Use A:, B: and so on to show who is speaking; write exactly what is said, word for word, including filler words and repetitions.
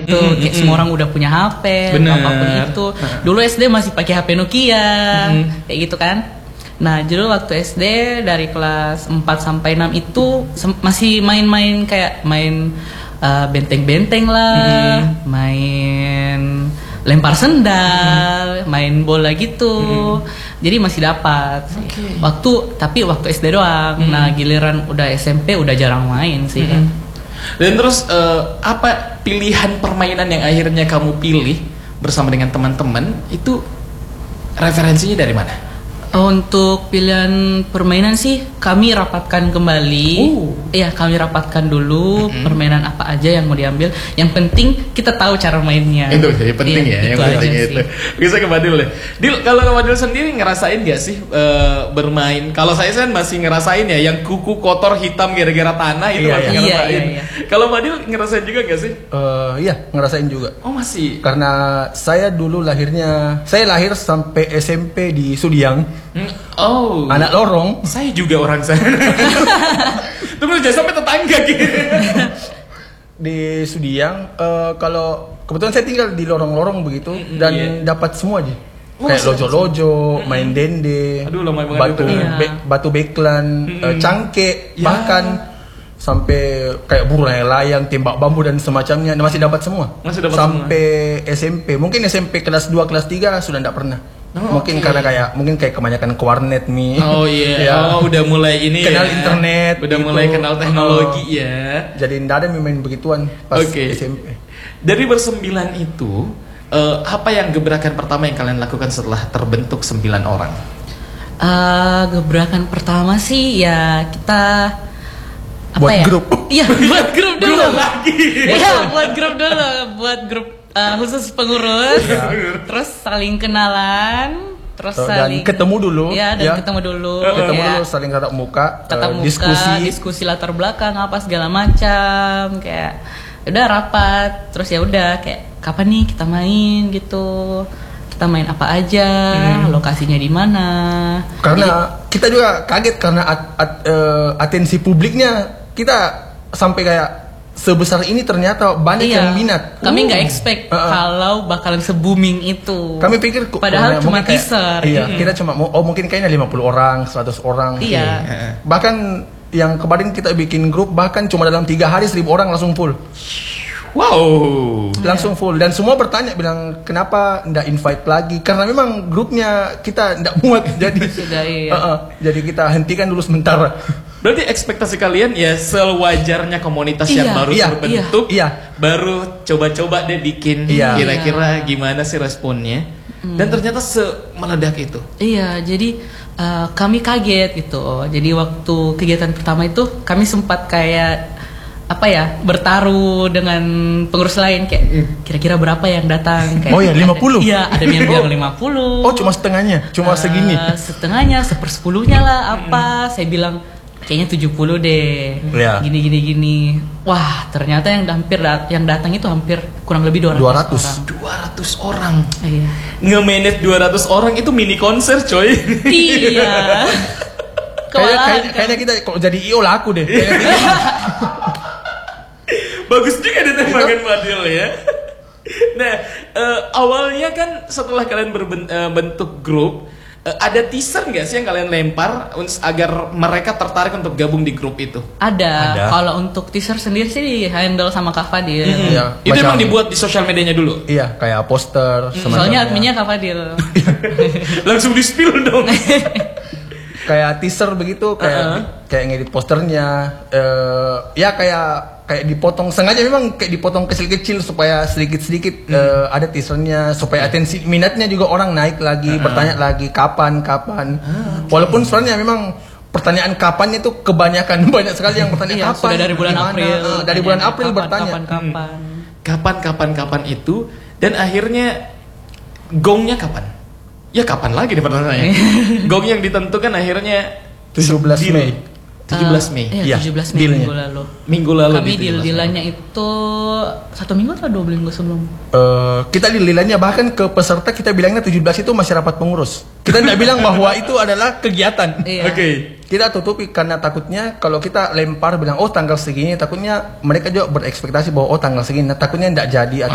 A: gitu. Mm-hmm. Kayak semua orang udah punya H P, apapun itu. Dulu S D masih pakai H P Nokia, mm-hmm. kayak gitu kan. Nah, dulu waktu S D dari kelas empat sampai enam itu sem- masih main-main kayak main uh, benteng-benteng lah, mm-hmm. main lempar sendal, mm-hmm. main bola gitu. Mm-hmm. Jadi masih dapat. Okay. Waktu tapi waktu S D doang. Mm-hmm. Nah, giliran udah S M P udah jarang main sih. Mm-hmm.
B: Dan terus uh, apa pilihan permainan yang akhirnya kamu pilih bersama dengan teman-teman itu referensinya dari mana?
A: Untuk pilihan permainan sih kami rapatkan kembali. Iya, uh. kami rapatkan dulu mm-hmm. permainan apa aja yang mau diambil. Yang penting kita tahu cara mainnya.
B: Itu jadi penting iya, ya, yang penting itu. Bisa ke Badil deh. Dil, kalau Badil sendiri ngerasain gak sih uh, bermain? Kalau saya kan masih ngerasain ya, yang kuku kotor hitam gara-gara tanah itu
A: iya,
B: masih
A: iya,
B: ngerasain.
A: Iya, iya.
B: Kalau Badil ngerasain juga gak sih?
C: Uh, iya, ngerasain juga.
B: Oh masih.
C: Karena saya dulu lahirnya, saya lahir sampai S M P di Sudiang.
B: Hmm. Oh,
C: anak lorong.
B: Saya juga orang sana. Terus jangan sampai tetangga gitu.
C: Di Sudiang, uh, kalau kebetulan saya tinggal di lorong-lorong begitu mm, dan yeah. dapat semua aja. Oh, kayak lojo-lojo, mm. main dende,
B: Aduh,
C: batu be, batu beklan, mm. uh, cangke, yeah. bahkan sampai kayak burung layang, tembak bambu dan semacamnya masih dapat semua.
B: Masih dapat
C: sampai
B: semua.
C: S M P, mungkin S M P kelas dua, kelas tiga sudah tidak pernah. Oh, mungkin okay. karena kayak mungkin kayak kebanyakan ke warnet nih.
B: Oh iya. Yeah.
C: ya.
B: Oh udah mulai ini
C: kenal
B: ya.
C: internet.
B: Udah
C: gitu.
B: mulai kenal teknologi uh, ya.
C: Jadi ndak ada main begituan pas
B: okay.
C: S M P.
B: Dari bersembilan itu uh, apa yang gebrakan pertama yang kalian lakukan setelah terbentuk sembilan orang?
A: Uh, gebrakan pertama sih ya kita apa
C: buat
A: ya?
C: grup.
A: Iya, buat grup dulu.
B: Grup lagi.
A: Iya, buat grup dulu, buat grup uh, khusus pengurus. Terus saling kenalan, terus
C: dan
A: saling
C: ketemu dulu.
A: Ya, dan
C: ya.
A: ketemu dulu.
C: Ketemu
A: ya.
C: dulu, saling tatap muka,
A: tatap
C: uh,
A: muka,
C: diskusi,
A: diskusi latar belakang apa segala macam, kayak udah rapat, terus ya udah kayak kapan nih kita main gitu. Kita main apa aja, hmm. lokasinya di mana.
C: Karena jadi, kita juga kaget karena at, at, uh, atensi publiknya kita sampai kayak sebesar ini ternyata banyak
A: iya,
C: yang minat.
A: Kami nggak uh. expect uh, uh. kalau bakalan se-booming itu.
C: Kami pikir
A: padahal cuma teaser.
C: Iya, hmm. kita cuma oh mungkin kayaknya lima puluh orang, seratus orang.
A: Iya.
C: Okay. Bahkan yang kemarin kita bikin grup bahkan cuma dalam tiga hari seribu orang langsung full.
B: Wow,
C: langsung full dan semua bertanya bilang kenapa ndak invite lagi karena memang grupnya kita ndak muat jadi
A: sudah iya.
C: uh, uh, jadi kita hentikan dulu sementara.
B: Berarti ekspektasi kalian ya sewajarnya komunitas
A: iya,
B: yang baru
C: iya,
B: terbentuk,
C: iya.
B: baru coba-coba deh bikin
C: iya.
B: kira-kira gimana sih responnya hmm. dan ternyata semeledak itu.
A: Iya, jadi uh, kami kaget gitu. Jadi waktu kegiatan pertama itu kami sempat kayak apa ya bertaruh dengan pengurus lain kayak mm. kira-kira berapa yang datang kayak,
C: oh ya lima puluh
A: iya ada yang bilang lima puluh
C: oh cuma setengahnya cuma uh, segini
A: setengahnya sepersepuluhnya lah apa mm. saya bilang kayaknya tujuh puluh deh
C: yeah.
A: gini gini gini wah ternyata yang hampir yang datang itu hampir kurang lebih dua ratus
B: dua ratus orang
A: iya.
B: nge-manage dua ratus orang itu mini konser coy.
A: Iya.
C: Kayaknya kayaknya kita kok jadi I O laku deh.
B: Bagus juga ditembakkan Badil ya. Nah, uh, awalnya kan setelah kalian berbentuk grup, uh, ada teaser nggak sih yang kalian lempar agar mereka tertarik untuk gabung di grup itu?
A: Ada. ada. Kalau untuk teaser sendiri sih di handle sama Kak Fadil.
B: Mm-hmm. Ya, itu emang dibuat di sosial medianya dulu?
C: Iya, kayak poster.
A: Mm, soalnya adminnya Kak Fadil.
B: Langsung di spill dong.
C: Kayak teaser begitu, kayak uh-huh. kayak ngedit posternya, uh, ya kayak kayak dipotong sengaja memang kayak dipotong kecil-kecil supaya sedikit-sedikit hmm. uh, ada teasernya supaya atensi minatnya juga orang naik lagi uh-huh. bertanya lagi kapan kapan uh, okay. walaupun sebenarnya memang pertanyaan kapan itu kebanyakan banyak sekali yang bertanya
A: iya,
C: kapan
A: sudah dari bulan
C: gimana?
A: April
C: uh, dari bulan April
A: kapan,
C: bertanya
A: kapan kapan
B: hmm. kapan kapan kapan itu dan akhirnya gongnya kapan ya kapan lagi nih pertanyaannya gong yang ditentukan akhirnya
C: tujuh belas Mei
B: tujuh belas Mei.
A: Uh, iya, tujuh belas Mei
B: dealnya.
A: minggu lalu.
B: Minggu lalu.
A: Kami deal-dealannya itu satu minggu atau dua minggu sebelum?
C: Uh, kita deal-dealannya bahkan ke peserta kita bilangnya tujuh belas itu masih rapat pengurus. Kita tidak bilang bahwa itu adalah kegiatan.
A: Iya.
B: Oke. Okay.
C: Kita tutupi karena takutnya kalau kita lempar bilang oh tanggal segini takutnya mereka juga berekspektasi bahwa oh tanggal segini nah, takutnya tidak jadi.